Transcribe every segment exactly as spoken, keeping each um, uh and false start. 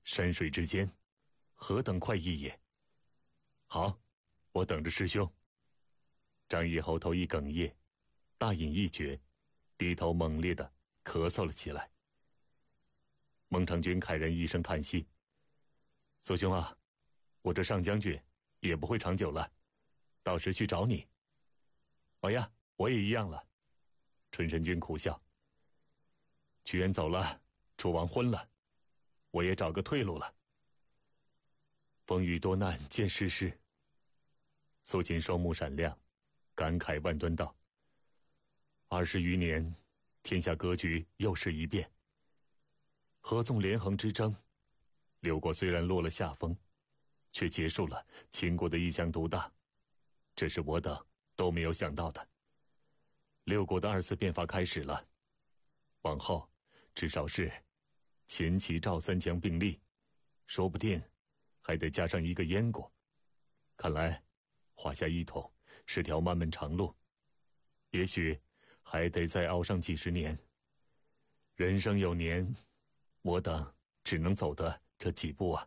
山水之间，何等快意也！好，我等着师兄。张毅喉头一哽咽，大饮一绝，低头猛烈地咳嗽了起来。孟尝君慨然一声叹息：“苏兄啊，我这上将军也不会长久了，到时去找你。”“哦呀，我也一样了。”春申君苦笑：“屈原走了，楚王昏了，我也找个退路了。风雨多难见世事。”苏秦双目闪亮，感慨万端道：“二十余年，天下格局又是一变。合纵连横之争，六国虽然落了下风，却结束了秦国的一家独大，这是我等都没有想到的。六国的二次变法开始了，往后至少是秦齐赵三强并立，说不定还得加上一个燕国。看来华夏一统是条漫漫长路，也许还得再熬上几十年。人生有年，我等只能走的这几步啊。”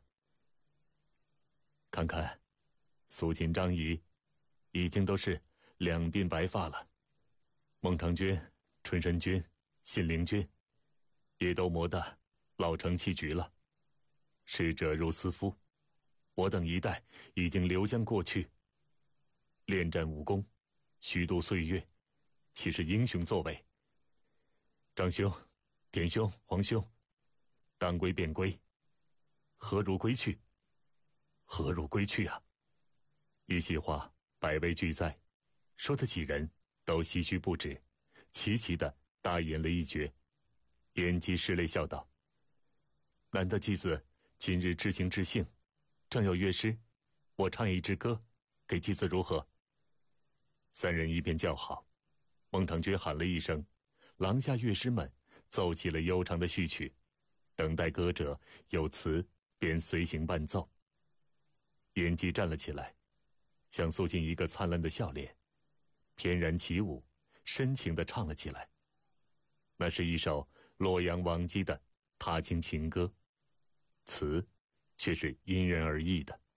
看看苏秦、张仪已经都是两鬓白发了，孟尝君、春申君、信陵君也都磨得老成气局了。逝者如斯夫，我等一代已经流江过去，恋战武功，虚度岁月，岂是英雄作为？张兄、田兄、黄兄，当归便归，何如归去？何如归去啊？一席话，百味俱在，说的几人都唏嘘不止，齐齐的大饮了一绝。偃旗拭泪笑道：“难得继子今日知情知性，正有乐师，我唱一支歌，给继子如何？”三人一边叫好。孟尝君喊了一声，廊下乐师们奏起了悠长的序曲，等待歌者有词便随行伴奏。偃旗站了起来，向苏秦一个灿烂的笑脸，翩然起舞，深情地唱了起来。那是一首洛阳王姬的踏青情歌，词却是因人而异的。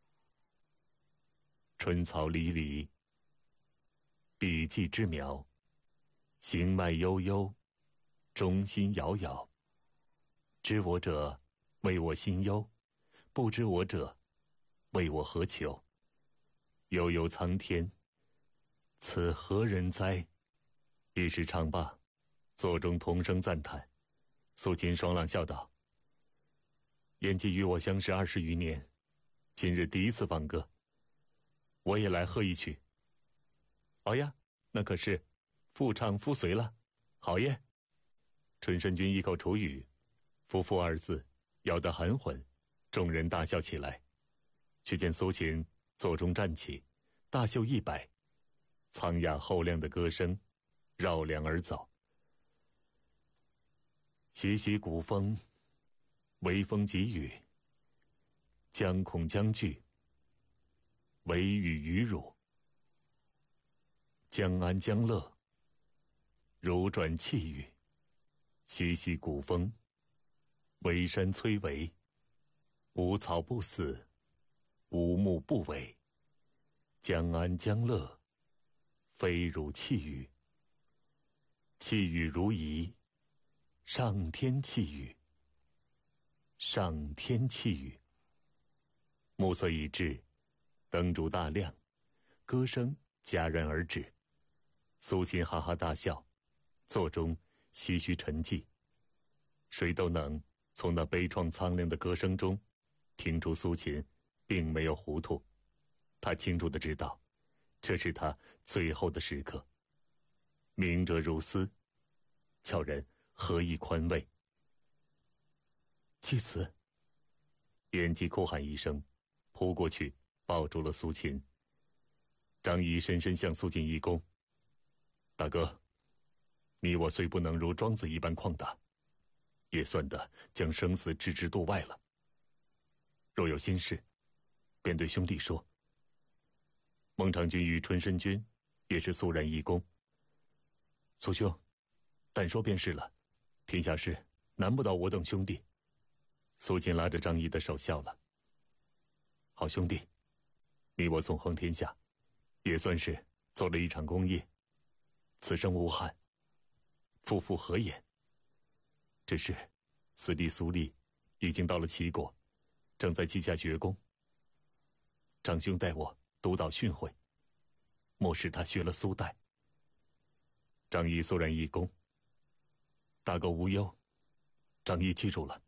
春草离离，笔迹之苗，行迈悠悠，中心摇摇。知我者，为我心忧；不知我者，为我何求？悠悠苍天，此何人哉？一时唱罢，座中同声赞叹。苏秦爽朗笑道：“偃旗与我相识二十余年，今日第一次放歌，我也来喝一曲。”“哦呀，那可是妇唱夫随了，好耶！”春申君一口楚语，夫妇二字咬得含混，众人大笑起来。却见苏秦座中站起，大袖一摆，苍雅厚亮的歌声绕梁而走。习习古风，微风急雨，将恐将惧，惟与与汝。将安将乐，如转气宇。习习古风，惟山摧围，无草不死，无木不萎。将安将乐，非汝气宇。气宇如仪，上天气宇，上天气宇。暮色已至，灯烛大亮，歌声戛然而止。苏秦哈哈大笑，座中唏嘘沉寂。谁都能从那悲怆苍凉的歌声中听出苏秦并没有糊涂，他清楚地知道，这是他最后的时刻。明哲如斯，叫人何以宽慰？继子！偃旗哭喊一声，扑过去抱住了苏秦。张仪深深向苏秦一躬：“大哥，你我虽不能如庄子一般旷达，也算得将生死置之度外了。若有心事，便对兄弟说。”孟尝君与春申君也是肃然一躬：“苏兄，但说便是了，天下事难不倒我等兄弟。 苏秦拉着张仪的手笑了：“好兄弟，你我纵横天下，也算是做了一场功业。此生无憾，夫复何言？只是此地苏厉已经到了齐国，正在稷下绝功。张兄带我督导训诲，莫使他学了苏代。”张仪肃然一躬：“大哥无忧，张仪记住了。”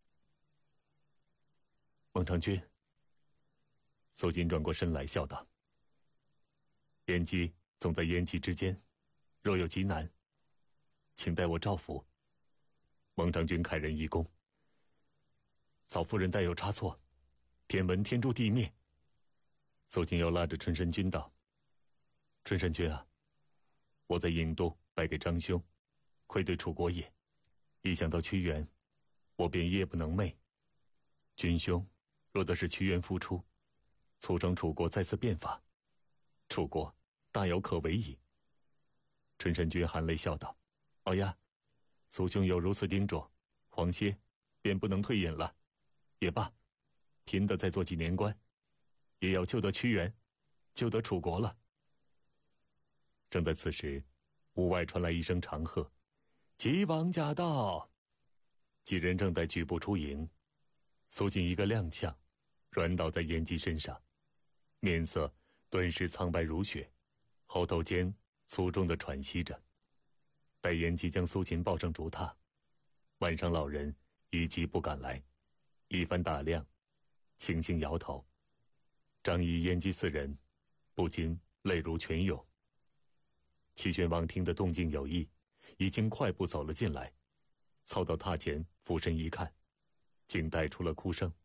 孟尝君，苏秦转过身来笑道：“燕姬总在燕齐之间，若有急难，请代我照拂。”孟尝君慨然一躬：“嫂夫人待有差错，天文天诛地灭。”苏秦又拉着春申君道：“春申君啊，我在郢都败给张兄，愧对楚国也。一想到屈原，我便夜不能寐。君兄若得是屈原复出，促成楚国再次变法，楚国大有可为矣。”春申君含泪笑道：“哦呀，苏兄有如此叮嘱，黄歇便不能退隐了。也罢，拼得再做几年官，也要救得屈原，救得楚国了。”正在此时，屋外传来一声长喝：“齐王驾到！”几人正在举步出营，苏秦一个踉跄，软倒在燕姬身上，面色顿时苍白如雪，喉头间粗重地喘息着。待燕姬将苏秦抱上竹榻，万上老人以及不敢来，一番打量，轻轻摇头。张仪、燕姬四人不禁泪如泉涌。齐宣王听得动静有异，已经快步走了进来，凑到榻前俯身一看，竟带出了哭声：“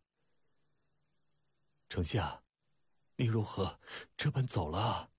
丞相，你如何这般走了啊？”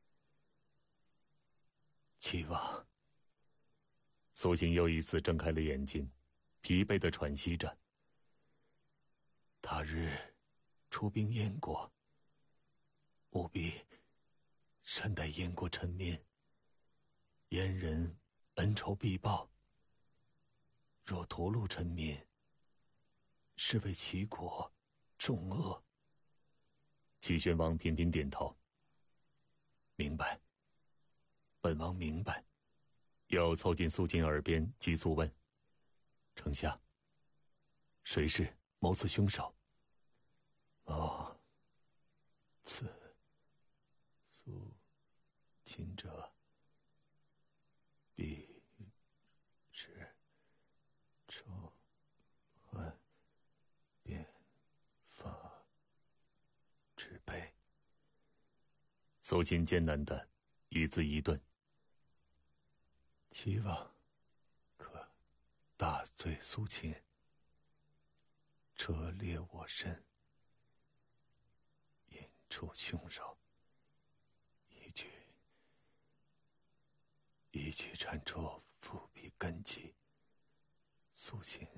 齐王。苏秦又一次睁开了眼睛，疲惫地喘息着。他日出兵燕国，务必善待燕国臣民，燕人恩仇必报。若屠戮臣民，是为齐国重恶。齐宣王频频点头：“明白，本王明白。”又凑近苏秦耳边急促问：“丞相，谁是谋此凶手？”“哦，此苏秦者，必是仇恨变法之辈。”苏秦艰难的一字一顿：“齐王可大罪苏秦，车裂我身，引出凶手，一举一举铲除伏笔根基，苏秦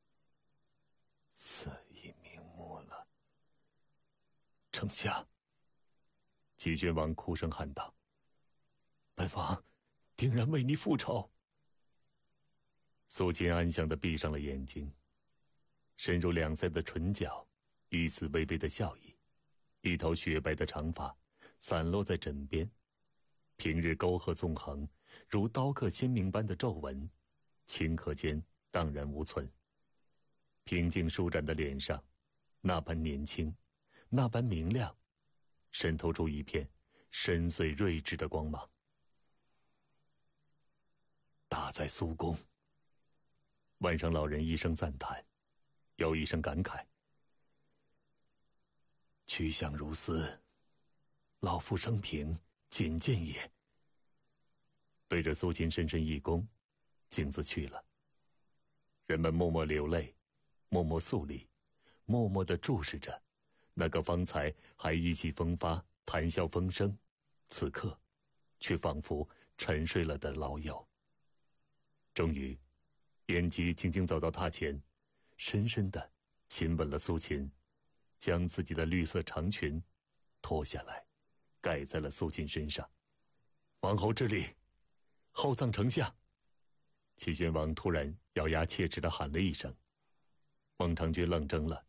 死已瞑目了。”丞相。齐宣王哭声喊道：“本王定然为你复仇。”苏秦安详地闭上了眼睛，深入两腮的唇角，一丝微微的笑意，一头雪白的长发散落在枕边，平日沟壑纵横，如刀刻鲜明般的皱纹，顷刻间荡然无存。平静舒展的脸上，那般年轻，那般明亮，渗透出一片深邃睿智的光芒。大在苏公。万上老人一声赞叹，又一声感慨：“去向如斯，老夫生平仅见也。”对着苏秦深深一躬，径自去了。人们默默流泪，默默肃立，默默地注视着那个方才还意气风发、谈笑风生，此刻却仿佛沉睡了的老友。终于，燕姬轻轻走到榻前，深深地亲吻了苏秦，将自己的绿色长裙脱下来，盖在了苏秦身上。王侯之礼，厚葬丞相。齐宣王突然咬牙切齿地喊了一声。 孟尝君愣怔了，